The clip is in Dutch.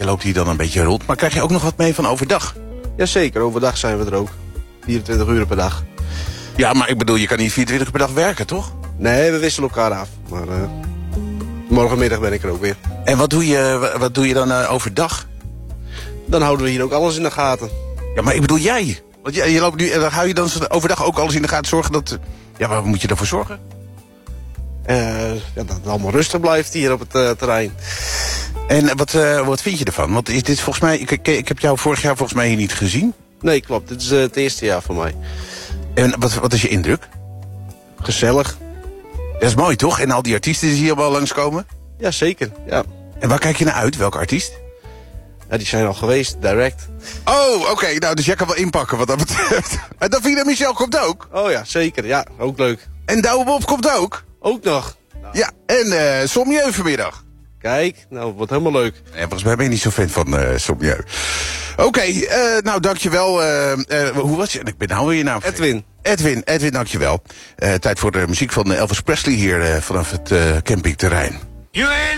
Je loopt hier dan een beetje rond. Maar krijg je ook nog wat mee van overdag? Jazeker, overdag zijn we er ook. 24 uur per dag. Ja, maar ik bedoel, je kan niet 24 uur per dag werken, toch? Nee, we wisselen elkaar af. Maar morgenmiddag ben ik er ook weer. En wat doe je dan overdag? Dan houden we hier ook alles in de gaten. Ja, maar ik bedoel jij. Want je loopt nu, en dan hou je dan overdag ook alles in de gaten, zorgen dat... Ja, waar moet je ervoor zorgen? Dat het allemaal rustig blijft hier op het terrein. En wat vind je ervan? Want is dit volgens mij... Ik heb jou vorig jaar volgens mij hier niet gezien. Nee, klopt. Dit is het eerste jaar voor mij. En wat is je indruk? Gezellig. Dat is mooi, toch? En al die artiesten die hier allemaal langskomen? Jazeker, ja. En waar kijk je naar uit? Welke artiest? Ja, die zijn al geweest, direct. Oh, oké. Nou, dus jij kan wel inpakken wat dat betreft. En Davina Michel komt ook. Oh ja, zeker. Ja, ook leuk. En Douwe Bob komt ook. Ook nog. Ja, en Sommieu vanmiddag. Kijk, nou, wordt helemaal leuk. Ja, volgens mij ben je niet zo fan van Sommieu. Oké, nou, dankjewel. Hoe was je? Ik ben nou weer je naam vergeten. Edwin, dankjewel. Tijd voor de muziek van Elvis Presley hier vanaf het campingterrein.